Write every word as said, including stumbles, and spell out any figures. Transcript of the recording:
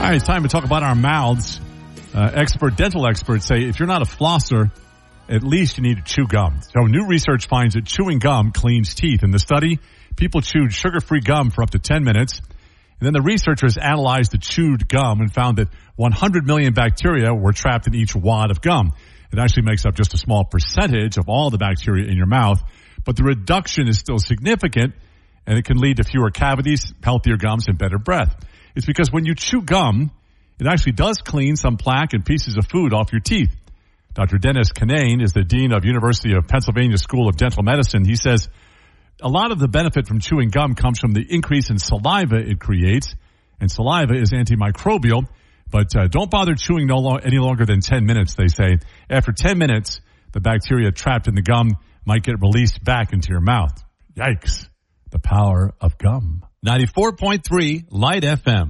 All right, it's time to talk about our mouths. Uh, expert dental experts say if you're not a flosser, at least you need to chew gum. So new research finds that chewing gum cleans teeth. In the study, people chewed sugar-free gum for up to ten minutes. And then the researchers analyzed the chewed gum and found that one hundred million bacteria were trapped in each wad of gum. It actually makes up just a small percentage of all the bacteria in your mouth, but the reduction is still significant, and it can lead to fewer cavities, healthier gums, and better breath. It's because when you chew gum, it actually does clean some plaque and pieces of food off your teeth. Doctor Dennis Kinane is the dean of University of Pennsylvania School of Dental Medicine. He says a lot of the benefit from chewing gum comes from the increase in saliva it creates, and saliva is antimicrobial. But uh, don't bother chewing no lo- any longer than ten minutes, they say. After ten minutes, the bacteria trapped in the gum might get released back into your mouth. Yikes. The power of gum. ninety-four point three Light F M.